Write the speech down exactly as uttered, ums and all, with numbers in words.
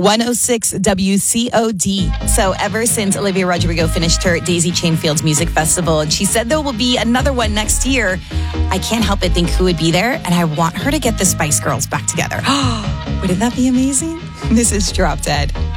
one oh six W C O D. So ever since Olivia Rodrigo finished her Daisy Chain Fields Music Festival, and she said there will be another one next year, I can't help but think who would be there, and I want her to get the Spice Girls back together. Wouldn't that be amazing? This is Drop Dead.